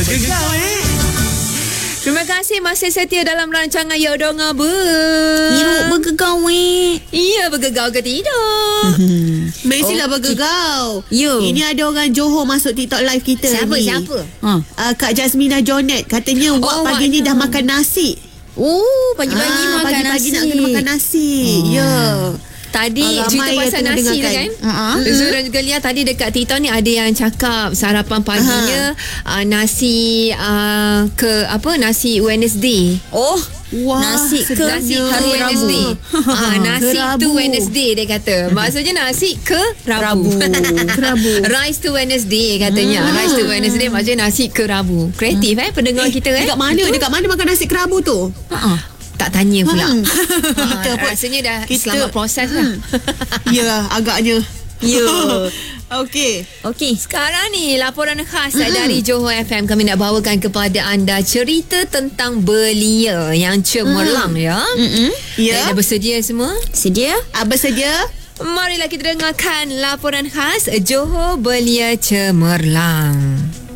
Bergegau Terima kasih masih setia dalam rancangan Ya Dong Apa. Iruk bergegau Iya, bergegau ke tidak? Mestilah bergegau. Yo. Ini ada orang Johor masuk TikTok live kita ni. Siapa? Kak Jasmina Jonet. Katanya Wak pagi ni dah makan nasi. Pagi-pagi makan pagi-pagi nasi. nak kena makan nasi. Ya. Tadi Ramai cerita yang pasal tengah nasi tu dengarkan. kan. Zul dan juga Lia tadi dekat TikTok ni ada yang cakap sarapan paginya nasi nasi Wednesday. Wah, Nasi ke Nasi hari Rabu. Wednesday. Nasi Ke tu Rabu. Wednesday dia kata. Maksudnya nasi ke Rabu. Rabu. Rice to Wednesday katanya. Rice to Wednesday maksudnya nasi ke Rabu. Kreatif pendengar kita Dekat mana makan nasi kerabu tu? Tak tanya pula. Kita pun Rasanya dah selamat proses lah. Ya, agaknya. Ya. Okey. Okey. Sekarang ni laporan khas dari Johor FM. Kami nak bawakan kepada anda cerita tentang belia yang cemerlang ya. Ya. Dah bersedia semua? Sedia? Bersedia? Marilah kita dengarkan laporan khas Johor Belia Cemerlang.